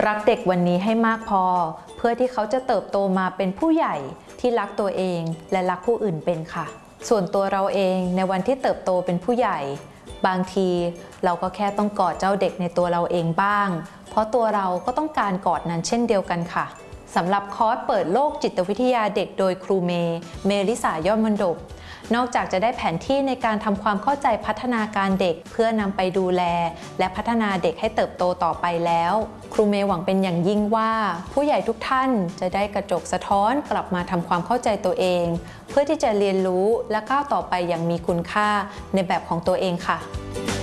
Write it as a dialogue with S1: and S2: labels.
S1: รักเด็กวันนี้ให้มากพอเพื่อที่เขาจะเติบโตมาเป็นผู้ใหญ่ที่รักตัวเองและรักผู้อื่นเป็นค่ะส่วนตัวเราเองในวันที่เติบโตเป็นผู้ใหญ่บางทีเราก็แค่ต้องกอดเจ้าเด็กในตัวเราเองบ้างเพราะตัวเราก็ต้องการกอดนั้นเช่นเดียวกันค่ะสำหรับคอร์สเปิดโลกจิตวิทยาเด็กโดยครูเมลิสายอดมนดบนอกจากจะได้แผนที่ในการทำความเข้าใจพัฒนาการเด็กเพื่อนำไปดูแลและพัฒนาเด็กให้เติบโตต่อไปแล้วครูเมย์หวังเป็นอย่างยิ่งว่าผู้ใหญ่ทุกท่านจะได้กระจกสะท้อนกลับมาทำความเข้าใจตัวเองเพื่อที่จะเรียนรู้และก้าวต่อไปอย่างมีคุณค่าในแบบของตัวเองค่ะ